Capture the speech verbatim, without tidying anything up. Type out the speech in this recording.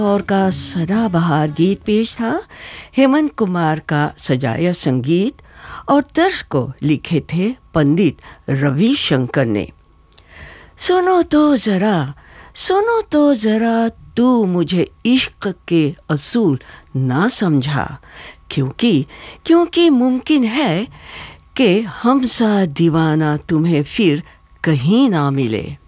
और का सदाबहार गीत पेश था। हेमंत कुमार का सजाया संगीत और तर्ज को लिखे थे पंडित रवि शंकर ने। सुनो तो ज़रा, सुनो तो ज़रा, तू मुझे इश्क के असूल ना समझा, क्योंकि क्योंकि मुमकिन है कि हमसा दीवाना तुम्हें फिर कहीं ना मिले।